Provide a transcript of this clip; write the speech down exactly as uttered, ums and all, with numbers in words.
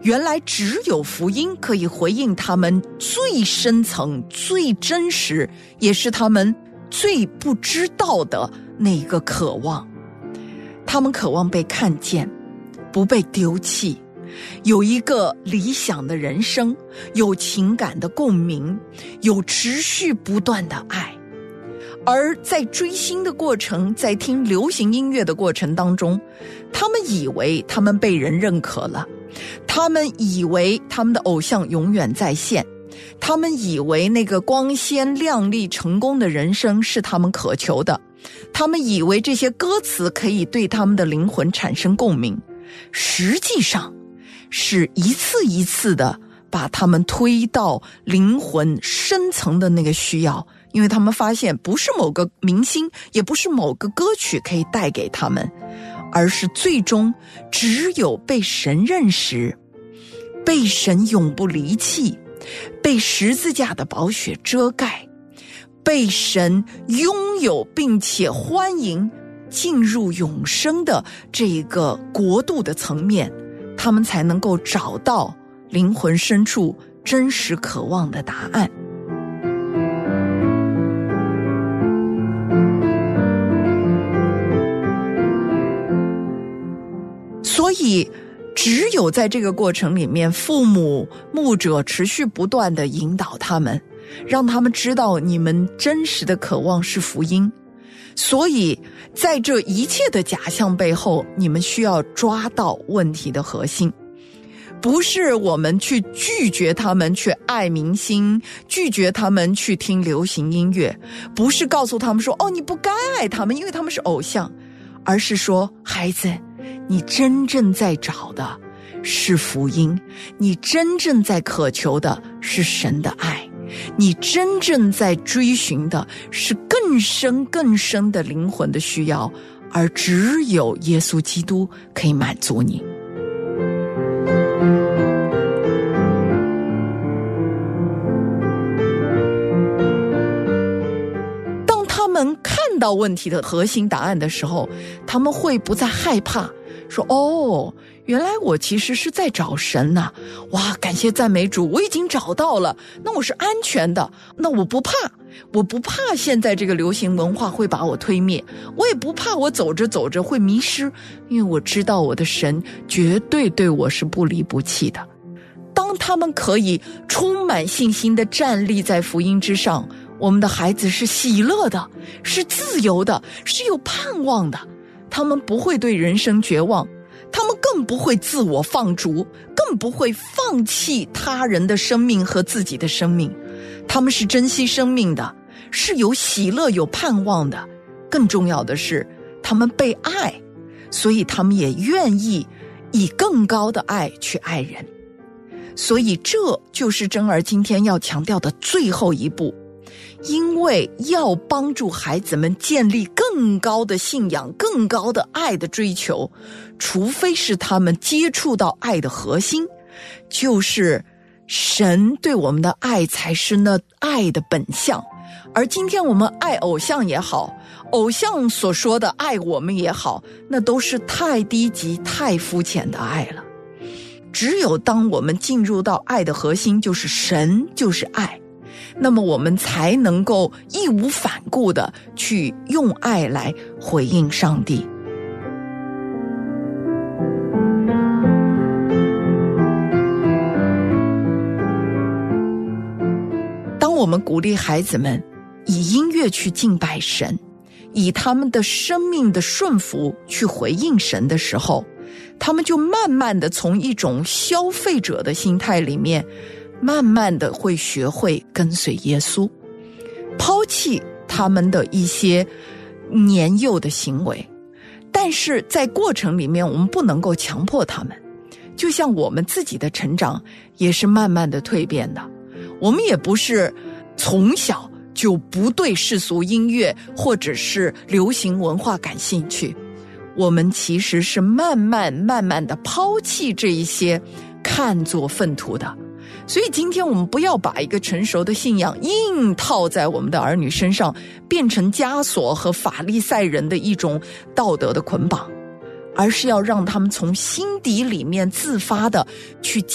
原来只有福音可以回应他们最深层、最真实，也是他们最不知道的那个渴望。他们渴望被看见，不被丢弃，有一个理想的人生，有情感的共鸣，有持续不断的爱。而在追星的过程，在听流行音乐的过程当中，他们以为他们被人认可了，他们以为他们的偶像永远在线，他们以为那个光鲜亮丽成功的人生是他们渴求的，他们以为这些歌词可以对他们的灵魂产生共鸣，实际上是一次一次的把他们推到灵魂深层的那个需要。因为他们发现不是某个明星，也不是某个歌曲可以带给他们，而是最终只有被神认识，被神永不离弃，被十字架的宝血遮盖，被神拥有并且欢迎进入永生的这个国度的层面，他们才能够找到灵魂深处真实渴望的答案。所以只有在这个过程里面，父母牧者持续不断地引导他们，让他们知道你们真实的渴望是福音。所以在这一切的假象背后，你们需要抓到问题的核心，不是我们去拒绝他们去爱明星，拒绝他们去听流行音乐，不是告诉他们说哦你不该爱他们，因为他们是偶像，而是说孩子，你真正在找的是福音，你真正在渴求的是神的爱，你真正在追寻的是更深更深的灵魂的需要，而只有耶稣基督可以满足你。当他们看到问题的核心答案的时候，他们会不再害怕，说哦，原来我其实是在找神呐、啊！哇，感谢赞美主，我已经找到了，那我是安全的，那我不怕，我不怕现在这个流行文化会把我推灭，我也不怕我走着走着会迷失，因为我知道我的神绝对对我是不离不弃的。当他们可以充满信心地站立在福音之上，我们的孩子是喜乐的，是自由的，是有盼望的。他们不会对人生绝望，他们更不会自我放逐，更不会放弃他人的生命和自己的生命。他们是珍惜生命的，是有喜乐有盼望的。更重要的是他们被爱，所以他们也愿意以更高的爱去爱人。所以这就是真儿今天要强调的最后一步，因为要帮助孩子们建立更高的信仰，更高的爱的追求，除非是他们接触到爱的核心，就是神对我们的爱才是那爱的本相。而今天我们爱偶像也好，偶像所说的爱我们也好，那都是太低级太肤浅的爱了。只有当我们进入到爱的核心，就是神就是爱，那么我们才能够义无反顾地去用爱来回应上帝。当我们鼓励孩子们以音乐去敬拜神，以他们的生命的顺服去回应神的时候，他们就慢慢的从一种消费者的心态里面，慢慢的会学会跟随耶稣，抛弃他们的一些年幼的行为。但是在过程里面，我们不能够强迫他们，就像我们自己的成长也是慢慢的蜕变的。我们也不是从小就不对世俗音乐或者是流行文化感兴趣，我们其实是慢慢慢慢的抛弃这一些看作粪土的。所以今天我们不要把一个成熟的信仰硬套在我们的儿女身上，变成枷锁和法利赛人的一种道德的捆绑，而是要让他们从心底里面自发的去